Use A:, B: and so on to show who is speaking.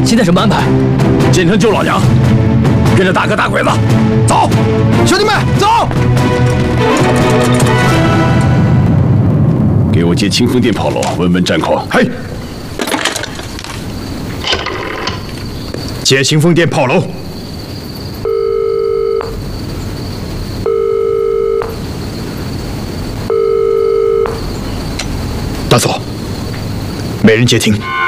A: 现在什么安排？
B: 进城救老娘，跟着大哥打鬼子，走！
C: 兄弟们，走！
B: 给我接清风殿炮楼，问问战况。
C: 嘿，接清风殿炮楼。大嫂，没人接听。